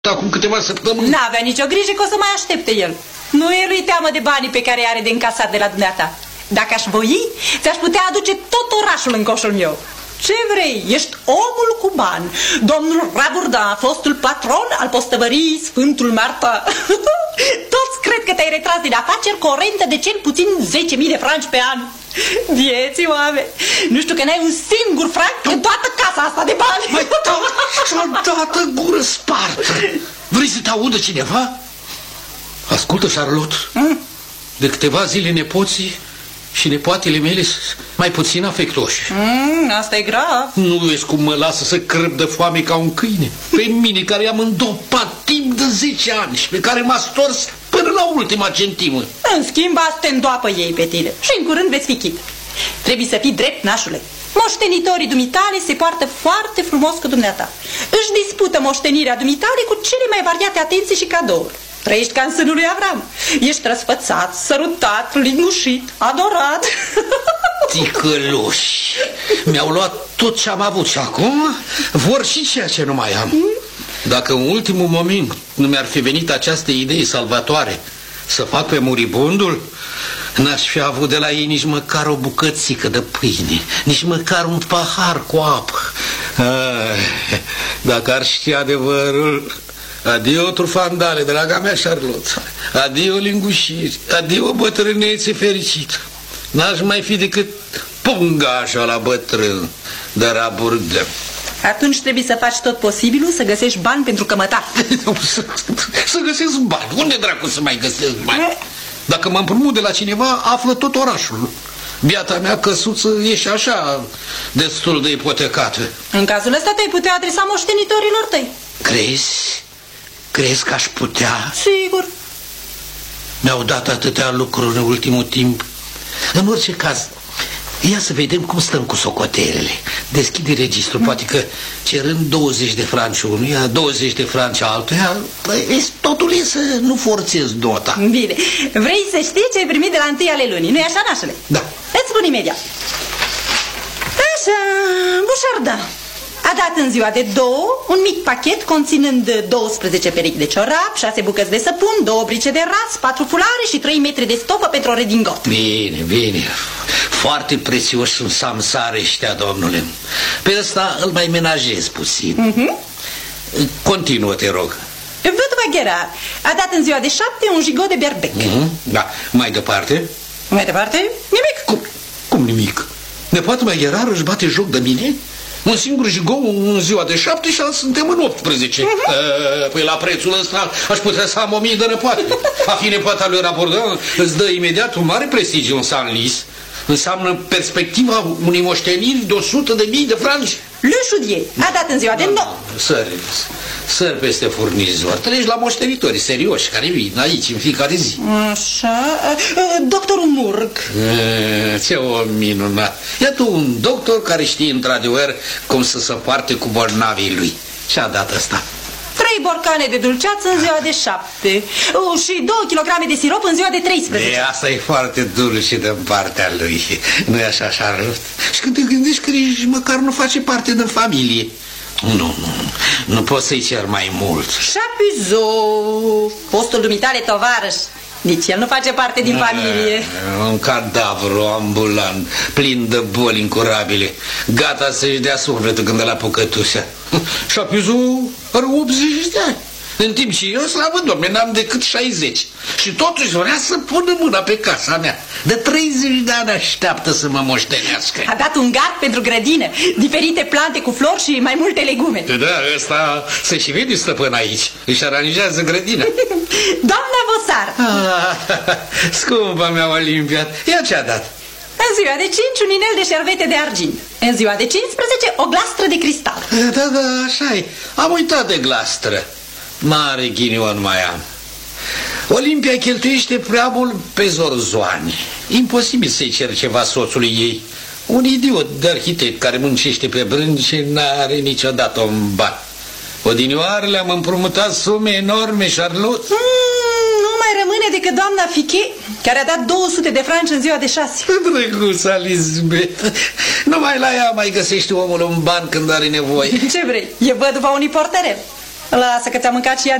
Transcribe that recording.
acum câteva săptămâni. N-avea nicio grijă că o să mai aștepte el. Nu e lui teamă de banii pe care are de încasat de la dumneata. Dacă aș voi, ți-aș putea aduce tot orașul în coșul meu. Ce vrei? Ești omul cu bani. Domnul Rabourdin, fostul patron al postăvării Sfântul Marta. Toți cred că te-ai retras din afaceri cu o rentă de cel puțin 10.000 de franci pe an. Vieții oameni, nu știu că n-ai un singur franc în toată casa asta de bani. Mai odată gură spartă. Vrei să te audă cineva? Ascultă, Charlotte. De câteva zile nepoții și nepoatele mele mai puțin afectoși. Asta e grav. Nu vezi cum mă lasă să crăp de foame ca un câine? Pe mine, care i-am îndopat timp de 10 ani și pe care m-a stors până la ultima centimă. În schimb, asta te îndoapă ei pe tine și în curând veți fi chit. Trebuie să fii drept, nașule. Moștenitorii dumitale se poartă foarte frumos cu dumneata. Își dispută moștenirea dumitale cu cele mai variate atenții și cadouri. Trăiești ca în sânul lui Avram. Ești răsfățat, sărutat, lingușit, adorat. Ticăloși, mi-au luat tot ce am avut și acum vor și ceea ce nu mai am. Dacă în ultimul moment nu mi-ar fi venit această idee salvatoare să fac pe muribundul, n-aș fi avut de la ei nici măcar o bucățică de pâine, nici măcar un pahar cu apă. Dacă ar ști adevărul... Adio trufandale, draga mea Charlotte. Adio lingușiri. Adio bătrânețe fericită. N-aș mai fi decât pungașa la bătrân de Rabourdin. Atunci trebuie să faci tot posibilul să găsești bani pentru cămătar. Să găsesc bani? Unde dracu să mai găsesc bani? Dacă mă împrumut de la cineva, află tot orașul. Biata mea căsuță e și așa destul de ipotecată. În cazul ăsta te-ai putea adresa moștenitorilor tăi. Crezi? Crezi că aș putea? Sigur. Mi-au dat atâtea lucruri în ultimul timp. În orice caz, ia să vedem cum stăm cu socotelele. Deschide registrul, poate că cerând 20 de franci unuia, 20 de franci altuia, totul e să nu forțez nota. Bine, vrei să știi ce ai primit de la 1 ale lunii, nu-i așa, nașule? Da. Îți spun imediat. Așa, Bușarda a dat în ziua de 2 un mic pachet conținând 12 perechi de ciorap, 6 bucăți de săpun, 2 brice de ras, 4 fulare și 3 metri de stofă pentru o redingot. Bine, bine. Foarte prețioși sunt samsare ăștia, domnule. Pe ăsta îl mai menajez puțin. Continuă, te rog. Văduva Gerard a dat în ziua de 7 un jigot de berbec. Da, mai departe? Mai departe? Nimic. Cum nimic? Nepoată mea Gerard își bate joc de mine? Un singur jigou în ziua de 7 și suntem în 18. Păi la prețul ăsta aș putea să am 1000 de nepoate. A fi nepoata lui Rabourdin îți dă imediat un mare prestigiu în Senlis. Înseamnă perspectiva unei moșteniri de 100.000 de franci. Le Chaudier a dat în ziua de 9. Sări peste furnizor. Treci la moștenitorii serioși care vin aici în fiecare zi. Așa. Doctorul Murg. Ce om minunat. Iată un doctor care știe într-adevăr cum să se poarte cu bolnavii lui. Ce-a dat ăsta? 3 borcane de dulceață în ziua de 7 și 2 kg de sirop în ziua de 13. Asta e foarte dulce din partea lui. Nu-i așa, Charlotte? Și când te gândești că nici măcar nu face parte din familie. Nu poți să-i cer mai mult. Chapuzot, fostul dumitale tovarăș. Nici el nu face parte din familie. Un cadavru ambulant, plin de boli incurabile, gata să-și dea sufletul când îl apucă tusea. Chapuzot are 80 de ani, în timp ce eu, slavă Domne, n-am decât 60. Și totuși vrea să pună mâna pe casa mea. De 30 de ani așteaptă să mă moștenească. A dat un gard pentru grădină, diferite plante cu flori și mai multe legume. Da, ăsta se și vede stăpân aici. Își aranjează grădina. Doamna Vosar. Scumpa mea Olimpia, ea ce-a dat? În ziua de 5 un inel de șervete de argint. În ziua de 15 o glastră de cristal. Da, așa-i. Am uitat de glastră. Mare ghinion mai am. Olimpia cheltuiește prea mult pe zorzoani. Imposibil să-i cer ceva soțului ei. Un idiot de arhitect care muncește pe brânci și n-are niciodată un ban. Odinioarele am împrumutat sume enorme, Charlotte. Nu mai rămâne decât doamna Fiche, care a dat 200 de franci în ziua de 6. Drăguța Lisbeth, numai la ea mai găsește omul un ban când are nevoie. Ce vrei? E văduva unui portărel. Lasă că ți-a mâncat și ea